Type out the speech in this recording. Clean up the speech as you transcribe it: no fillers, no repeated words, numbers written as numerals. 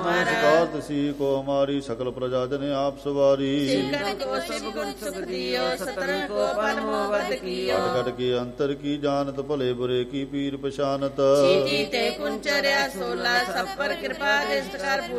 नमस्कार तिसी को हमारी सकल प्रजा जन आप सवारी कट की अंतर की जानत भले बुरे की पीर पशानत कुंचर्या 16 सब पर कृपा